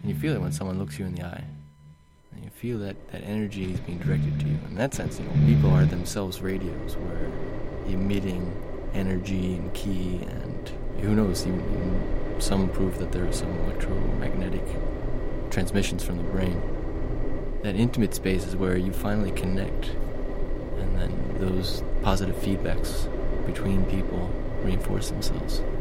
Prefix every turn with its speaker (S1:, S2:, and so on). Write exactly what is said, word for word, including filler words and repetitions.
S1: And you feel it when someone looks you in the eye. And you feel that, that energy is being directed to you. In that sense, you know, people are themselves radios. We're emitting energy and ki, and who knows, even, even some prove that there are some electromagnetic transmissions from the brain. That intimate space is where you finally connect, and then those positive feedbacks between people reinforce themselves.